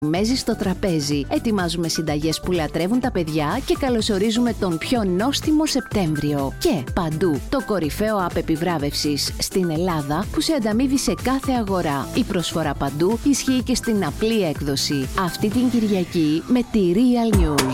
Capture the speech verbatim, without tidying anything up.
Μέζει στο τραπέζι. Ετοιμάζουμε συνταγές που λατρεύουν τα παιδιά και καλωσορίζουμε τον πιο νόστιμο Σεπτέμβριο. Και παντού το κορυφαίο app επιβράβευσης στην Ελλάδα που σε ανταμείβει σε κάθε αγορά. Η προσφορά παντού ισχύει και στην απλή έκδοση. Αυτή την Κυριακή με τη Real News.